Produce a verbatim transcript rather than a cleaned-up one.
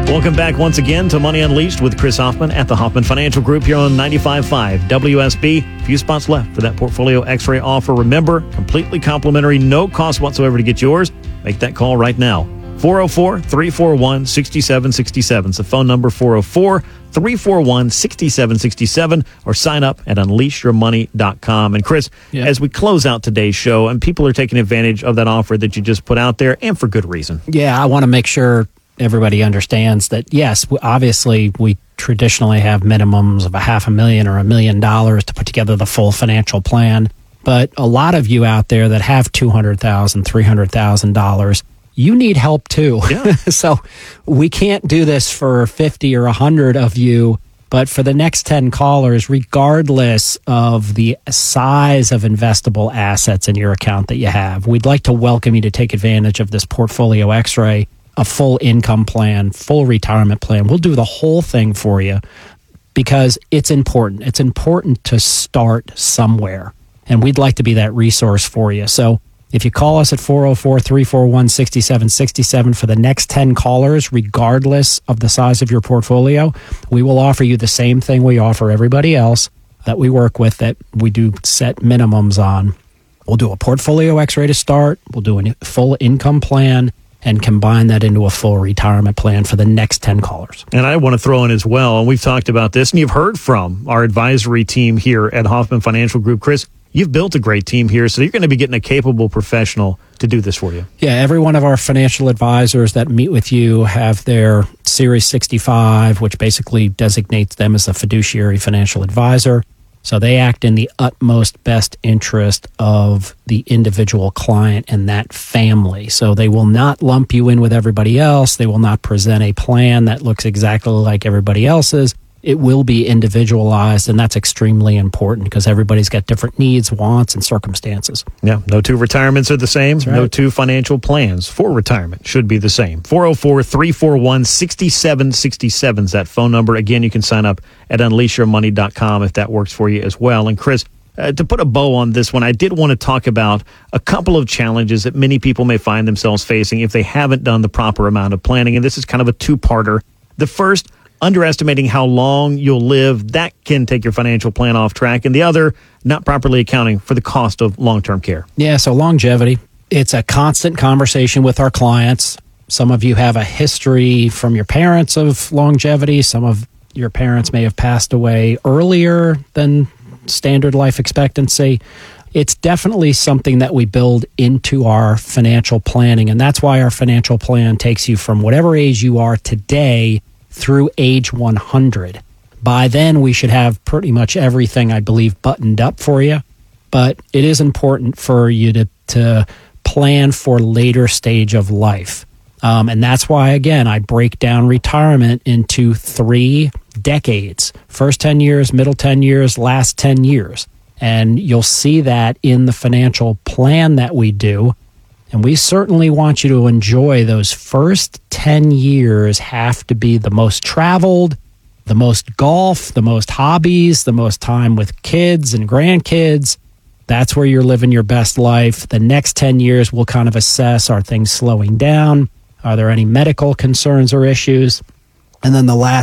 Welcome back once again to Money Unleashed with Chris Hoffman at the Hoffman Financial Group here on ninety-five point five W S B. A few spots left for that Portfolio X-ray offer. Remember, completely complimentary, no cost whatsoever to get yours. Make that call right now. four oh four, three four one, six seven six seven. It's the phone number, four oh four, three four one, six seven six seven, or sign up at unleash your money dot com. And Chris, yeah. as we close out today's show, and people are taking advantage of that offer that you just put out there, and for good reason. Yeah, I want to make sure everybody understands that, yes, obviously we traditionally have minimums of a half a million or a million dollars to put together the full financial plan. But a lot of you out there that have two hundred thousand dollars, three hundred thousand dollars, you need help too. Yeah. So we can't do this for fifty or one hundred of you, but for the next ten callers, regardless of the size of investable assets in your account that you have, we'd like to welcome you to take advantage of this Portfolio X-ray, a full income plan, full retirement plan. We'll do the whole thing for you because it's important. It's important to start somewhere, and we'd like to be that resource for you. So if you call us at four oh four, three four one, six seven six seven for the next ten callers, regardless of the size of your portfolio, we will offer you the same thing we offer everybody else that we work with, that we do set minimums on. We'll do a Portfolio X-ray to start. We'll do a full income plan and combine that into a full retirement plan for the next ten callers. And I want to throw in as well, and we've talked about this, and you've heard from our advisory team here at Hoffman Financial Group. Chris, you've built a great team here, so you're going to be getting a capable professional to do this for you. Yeah, every one of our financial advisors that meet with you have their Series sixty-five, which basically designates them as a fiduciary financial advisor. So they act in the utmost best interest of the individual client and that family. So they will not lump you in with everybody else. They will not present a plan that looks exactly like everybody else's. It will be individualized, and that's extremely important because everybody's got different needs, wants, and circumstances. Yeah, no two retirements are the same. Right. No two financial plans for retirement should be the same. four oh four, three four one, six seven six seven is that phone number. Again, you can sign up at unleash your money dot com if that works for you as well. And Chris, uh, to put a bow on this one, I did want to talk about a couple of challenges that many people may find themselves facing if they haven't done the proper amount of planning. And this is kind of a two-parter. The first, underestimating how long you'll live, that can take your financial plan off track. And the other, not properly accounting for the cost of long-term care. Yeah, so longevity, it's a constant conversation with our clients. Some of you have a history from your parents of longevity. Some of your parents may have passed away earlier than standard life expectancy. It's definitely something that we build into our financial planning. And that's why our financial plan takes you from whatever age you are today through age one hundred. By then, we should have pretty much everything, I believe, buttoned up for you. But it is important for you to, to plan for later stage of life. Um, and that's why, again, I break down retirement into three decades. First ten years, middle ten years, last ten years. And you'll see that in the financial plan that we do. And we certainly want you to enjoy those first ten years. Have to be the most traveled, the most golf, the most hobbies, the most time with kids and grandkids. That's where you're living your best life. The next ten years, we'll kind of assess, are things slowing down? Are there any medical concerns or issues? And then the last